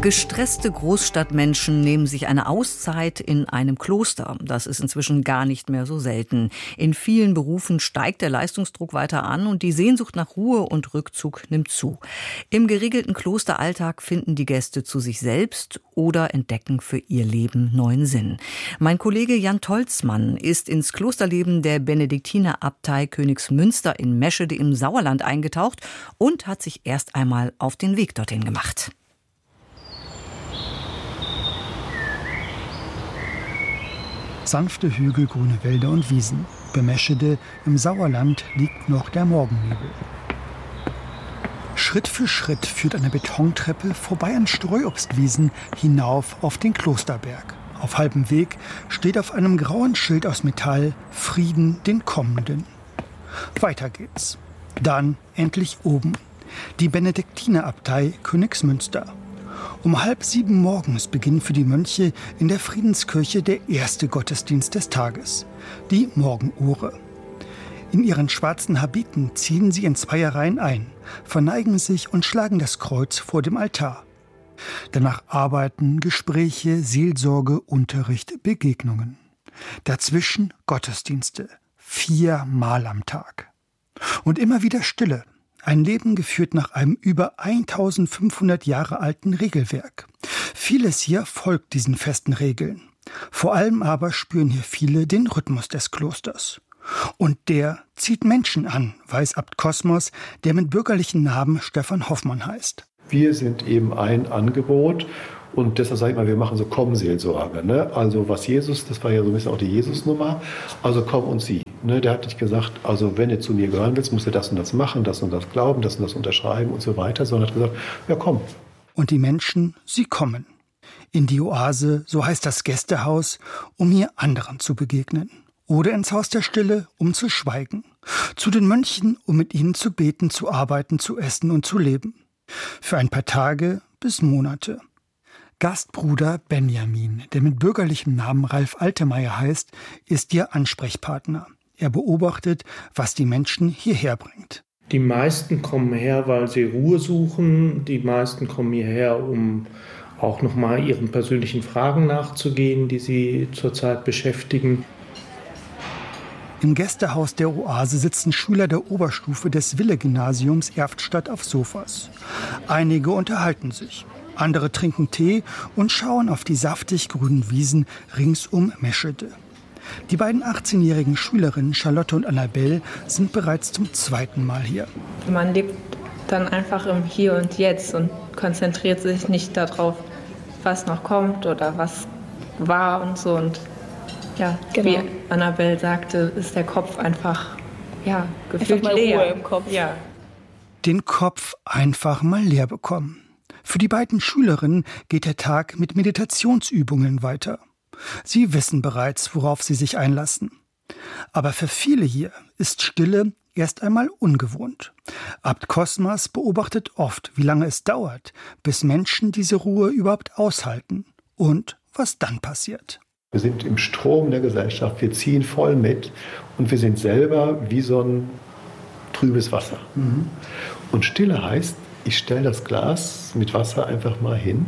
Gestresste Großstadtmenschen nehmen sich eine Auszeit in einem Kloster. Das ist inzwischen gar nicht mehr so selten. In vielen Berufen steigt der Leistungsdruck weiter an und die Sehnsucht nach Ruhe und Rückzug nimmt zu. Im geregelten Klosteralltag finden die Gäste zu sich selbst oder entdecken für ihr Leben neuen Sinn. Mein Kollege Jan Tolzmann ist ins Klosterleben der Benediktinerabtei Königsmünster in Meschede im Sauerland eingetaucht und hat sich erst einmal auf den Weg dorthin gemacht. Sanfte Hügel, grüne Wälder und Wiesen. Bei Meschede im Sauerland liegt noch der Morgennebel. Schritt für Schritt führt eine Betontreppe vorbei an Streuobstwiesen hinauf auf den Klosterberg. Auf halbem Weg steht auf einem grauen Schild aus Metall Frieden den Kommenden. Weiter geht's. Dann endlich oben. Die Benediktinerabtei Königsmünster. Um 6:30 morgens beginnt für die Mönche in der Friedenskirche der erste Gottesdienst des Tages, die Morgenuhre. In ihren schwarzen Habiten ziehen sie in Zweierreihen ein, verneigen sich und schlagen das Kreuz vor dem Altar. Danach Arbeiten, Gespräche, Seelsorge, Unterricht, Begegnungen. Dazwischen Gottesdienste, 4-mal am Tag. Und immer wieder Stille. Ein Leben geführt nach einem über 1500 Jahre alten Regelwerk. Vieles hier folgt diesen festen Regeln. Vor allem aber spüren hier viele den Rhythmus des Klosters. Und der zieht Menschen an, weiß Abt Kosmos, der mit bürgerlichen Namen Stefan Hoffmann heißt. Wir sind eben ein Angebot und deshalb sage ich mal, wir machen so Komm-Seelsorge. Ne? Also was Jesus, das war ja so ein bisschen auch die Jesus-Nummer, also komm und sieh. Ne? Der hat nicht gesagt, also wenn du zu mir gehören willst, musst du das und das machen, das und das glauben, das und das unterschreiben und so weiter, sondern hat gesagt, ja komm. Und die Menschen, sie kommen. In die Oase, so heißt das Gästehaus, um hier anderen zu begegnen. Oder ins Haus der Stille, um zu schweigen. Zu den Mönchen, um mit ihnen zu beten, zu arbeiten, zu essen und zu leben. Für ein paar Tage bis Monate. Gastbruder Benjamin, der mit bürgerlichem Namen Ralf Altemeyer heißt, ist ihr Ansprechpartner. Er beobachtet, was die Menschen hierher bringt. Die meisten kommen her, weil sie Ruhe suchen. Die meisten kommen hierher, um auch nochmal ihren persönlichen Fragen nachzugehen, die sie zurzeit beschäftigen. Im Gästehaus der Oase sitzen Schüler der Oberstufe des Wille-Gymnasiums Erftstadt auf Sofas. Einige unterhalten sich, andere trinken Tee und schauen auf die saftig grünen Wiesen rings um Meschede. Die beiden 18-jährigen Schülerinnen Charlotte und Annabelle sind bereits zum 2. Mal hier. Man lebt dann einfach im Hier und Jetzt und konzentriert sich nicht darauf, was noch kommt oder was war und so. Und ja, genau. Wie Annabelle sagte, ist der Kopf einfach, ja, gefühlt mal leer. Ruhe im Kopf. Ja. Den Kopf einfach mal leer bekommen. Für die beiden Schülerinnen geht der Tag mit Meditationsübungen weiter. Sie wissen bereits, worauf sie sich einlassen. Aber für viele hier ist Stille erst einmal ungewohnt. Abt Kosmas beobachtet oft, wie lange es dauert, bis Menschen diese Ruhe überhaupt aushalten und was dann passiert. Wir sind im Strom der Gesellschaft, wir ziehen voll mit und wir sind selber wie so ein trübes Wasser. Und Stille heißt, ich stelle das Glas mit Wasser einfach mal hin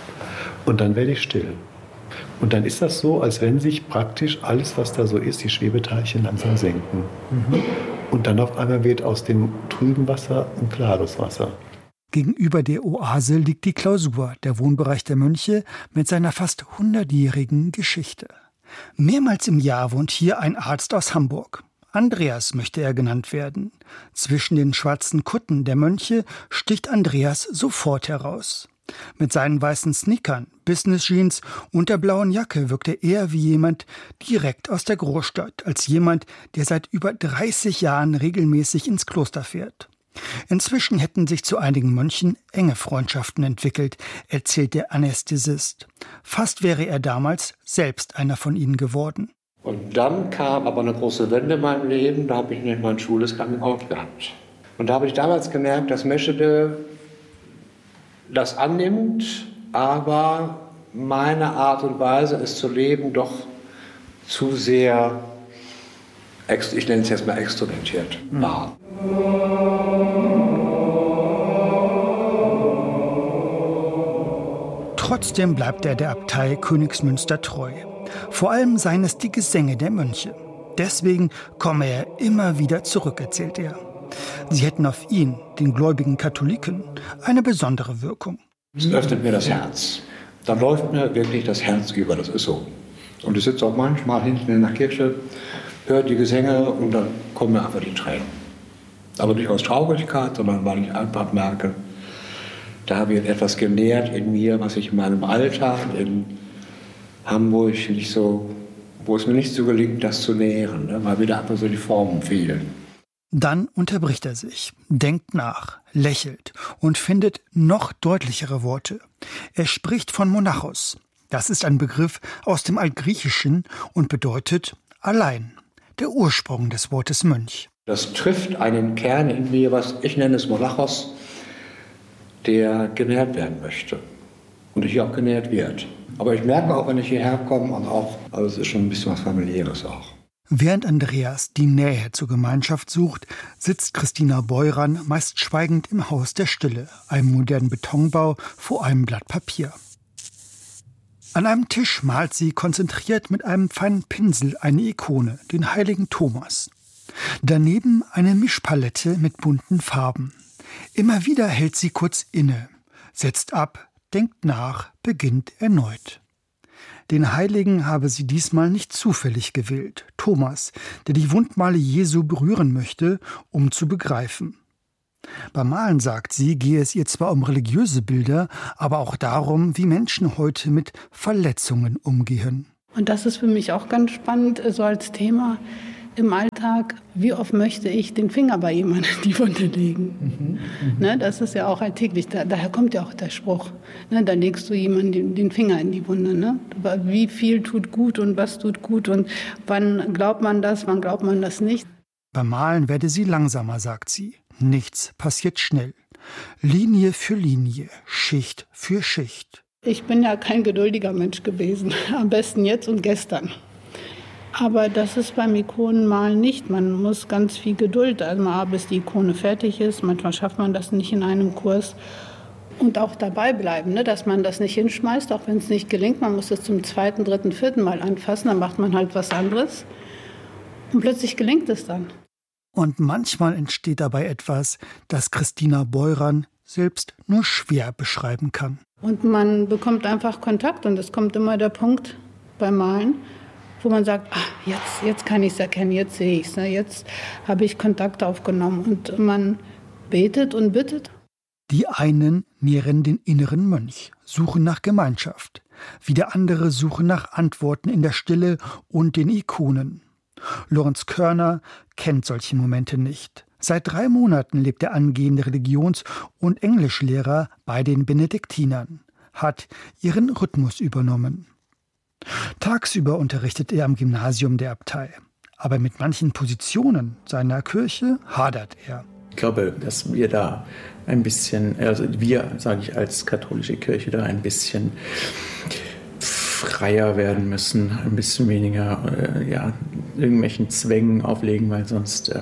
und dann werde ich still. Und dann ist das so, als wenn sich praktisch alles, was da so ist, die Schwebeteilchen langsam senken. Und dann auf einmal wird aus dem trüben Wasser ein klares Wasser. Gegenüber der Oase liegt die Klausur, der Wohnbereich der Mönche mit seiner fast 100-jährigen Geschichte. Mehrmals im Jahr wohnt hier ein Arzt aus Hamburg. Andreas möchte er genannt werden. Zwischen den schwarzen Kutten der Mönche sticht Andreas sofort heraus. Mit seinen weißen Sneakern, Business-Jeans und der blauen Jacke wirkt er eher wie jemand direkt aus der Großstadt, als jemand, der seit über 30 Jahren regelmäßig ins Kloster fährt. Inzwischen hätten sich zu einigen Mönchen enge Freundschaften entwickelt, erzählt der Anästhesist. Fast wäre er damals selbst einer von ihnen geworden. Und dann kam aber eine große Wende in meinem Leben, da habe ich nämlich mein schwules Coming Out gehabt. Und da habe ich damals gemerkt, dass Meschede das annimmt, aber meine Art und Weise, es zu leben, doch zu sehr, ich nenne es jetzt mal extrovertiert, war. Trotzdem bleibt er der Abtei Königsmünster treu. Vor allem seien es die Gesänge der Mönche. Deswegen komme er immer wieder zurück, erzählt er. Sie hätten auf ihn, den gläubigen Katholiken, eine besondere Wirkung. Es öffnet mir das Herz. Da läuft mir wirklich das Herz über, das ist so. Und ich sitze auch manchmal hinten in der Kirche, höre die Gesänge und dann kommen mir einfach die Tränen. Aber nicht aus Traurigkeit, sondern weil ich einfach merke, da wird etwas genährt in mir, was ich in meinem Alltag in Hamburg nicht so, wo es mir nicht so gelingt, das zu nähren, ne? Weil wieder einfach so die Formen fehlen. Dann unterbricht er sich, denkt nach, lächelt und findet noch deutlichere Worte. Er spricht von Monachos. Das ist ein Begriff aus dem Altgriechischen und bedeutet allein, der Ursprung des Wortes Mönch. Das trifft einen Kern in mir, was ich nenne es Monachos, der genährt werden möchte und hier auch genährt wird. Aber ich merke auch, wenn ich hierher komme, und auch, also es ist schon ein bisschen was Familiäres auch. Während Andreas die Nähe zur Gemeinschaft sucht, sitzt Christina Beuran meist schweigend im Haus der Stille, einem modernen Betonbau vor einem Blatt Papier. An einem Tisch malt sie konzentriert mit einem feinen Pinsel eine Ikone, den heiligen Thomas. Daneben eine Mischpalette mit bunten Farben. Immer wieder hält sie kurz inne, setzt ab, denkt nach, beginnt erneut. Den Heiligen habe sie diesmal nicht zufällig gewählt, Thomas, der die Wundmale Jesu berühren möchte, um zu begreifen. Beim Malen, sagt sie, gehe es ihr zwar um religiöse Bilder, aber auch darum, wie Menschen heute mit Verletzungen umgehen. Und das ist für mich auch ganz spannend, so als Thema im Alltag. Wie oft möchte ich den Finger bei jemandem in die Wunde legen? Ne, das ist ja auch alltäglich. Daher kommt ja auch der Spruch. Ne, da legst du jemandem den Finger in die Wunde. Ne? Wie viel tut gut und was tut gut und wann glaubt man das, wann glaubt man das nicht? Beim Malen werde sie langsamer, sagt sie. Nichts passiert schnell. Linie für Linie, Schicht für Schicht. Ich bin ja kein geduldiger Mensch gewesen. Am besten jetzt und gestern. Aber das ist beim Ikonenmalen nicht. Man muss ganz viel Geduld, also mal bis die Ikone fertig ist. Manchmal schafft man das nicht in einem Kurs. Und auch dabei bleiben, ne? Dass man das nicht hinschmeißt, auch wenn es nicht gelingt. Man muss es zum 2., 3., 4. Mal anfassen, dann macht man halt was anderes. Und plötzlich gelingt es dann. Und manchmal entsteht dabei etwas, das Christina Beuran selbst nur schwer beschreiben kann. Und man bekommt einfach Kontakt und es kommt immer der Punkt beim Malen, wo man sagt, jetzt kann ich es erkennen, jetzt sehe ich es, ne? Jetzt habe ich Kontakt aufgenommen und man betet und bittet. Die einen nähren den inneren Mönch, suchen nach Gemeinschaft. Wieder andere suchen nach Antworten in der Stille und den Ikonen. Lorenz Körner kennt solche Momente nicht. Seit 3 Monaten lebt der angehende Religions- und Englischlehrer bei den Benediktinern, hat ihren Rhythmus übernommen. Tagsüber unterrichtet er am Gymnasium der Abtei. Aber mit manchen Positionen seiner Kirche hadert er. Ich glaube, dass wir da ein bisschen, also wir, sage ich als katholische Kirche, da ein bisschen freier werden müssen, ein bisschen weniger irgendwelchen Zwängen auflegen, weil sonst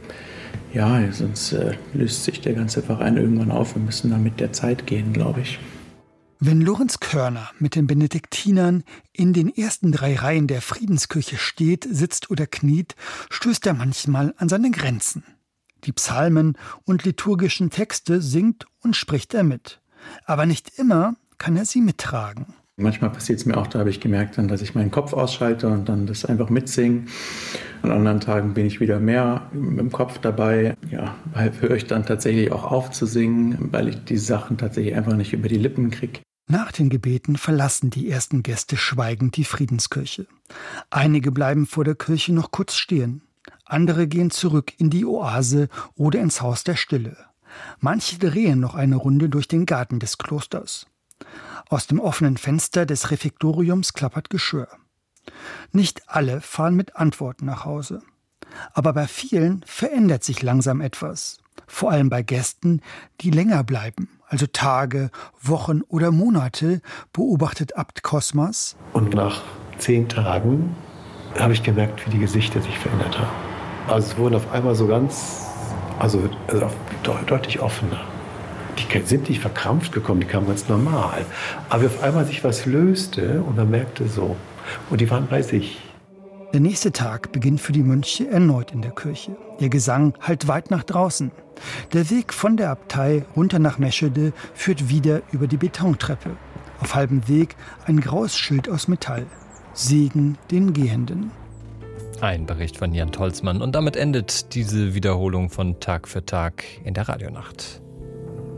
löst sich der ganze Verein irgendwann auf. Wir müssen da mit der Zeit gehen, glaube ich. Wenn Lorenz Körner mit den Benediktinern in den ersten 3 Reihen der Friedenskirche steht, sitzt oder kniet, stößt er manchmal an seine Grenzen. Die Psalmen und liturgischen Texte singt und spricht er mit. Aber nicht immer kann er sie mittragen. Manchmal passiert es mir auch, da habe ich gemerkt, dann, dass ich meinen Kopf ausschalte und dann das einfach mitsingen. An anderen Tagen bin ich wieder mehr im Kopf dabei. Ja, höre ich dann tatsächlich auch auf zu singen, weil ich die Sachen tatsächlich einfach nicht über die Lippen kriege. Nach den Gebeten verlassen die ersten Gäste schweigend die Friedenskirche. Einige bleiben vor der Kirche noch kurz stehen. Andere gehen zurück in die Oase oder ins Haus der Stille. Manche drehen noch eine Runde durch den Garten des Klosters. Aus dem offenen Fenster des Refektoriums klappert Geschirr. Nicht alle fahren mit Antworten nach Hause. Aber bei vielen verändert sich langsam etwas. Vor allem bei Gästen, die länger bleiben, also Tage, Wochen oder Monate, beobachtet Abt Kosmas. Und nach 10 Tagen habe ich gemerkt, wie die Gesichter sich verändert haben. Also es wurden auf einmal so ganz, deutlich offener. Die sind nicht verkrampft gekommen, die kamen ganz normal. Aber auf einmal sich was löste und man merkte so. Und die waren bei sich. Der nächste Tag beginnt für die Mönche erneut in der Kirche. Ihr Gesang hallt weit nach draußen. Der Weg von der Abtei runter nach Meschede führt wieder über die Betontreppe. Auf halbem Weg ein graues Schild aus Metall. Segen den Gehenden. Ein Bericht von Jan Tolzmann. Und damit endet diese Wiederholung von Tag für Tag in der Radionacht.